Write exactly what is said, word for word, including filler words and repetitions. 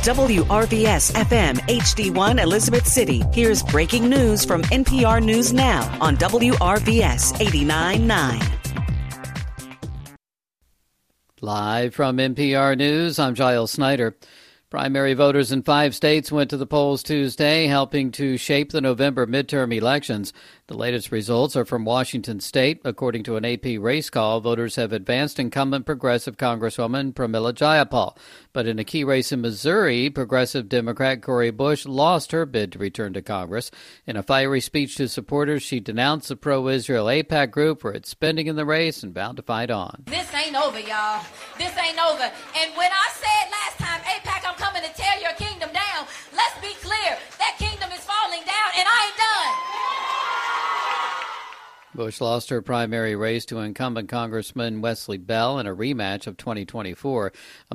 W R V S F M H D one Elizabeth City. Here's breaking news from N P R News Now on W R V S eighty-nine point nine. Live from N P R News, I'm Giles Snyder. Primary voters in five states went to the polls Tuesday, helping to shape the November midterm elections. The latest results are from Washington State. According to an A P race call, voters have advanced incumbent progressive Congresswoman Pramila Jayapal. But in a key race in Missouri, progressive Democrat Cori Bush lost her bid to return to Congress. In a fiery speech to supporters, she denounced the pro-Israel AIPAC group for its spending in the race and vowed to fight on. This ain't over, y'all. This ain't over. And when I said last time, AIPAC, I'm coming to tear your kingdom down, let's be clear, that kingdom is falling down, and I ain't done. Bush lost her primary race to incumbent Congressman Wesley Bell in a rematch of twenty twenty-four.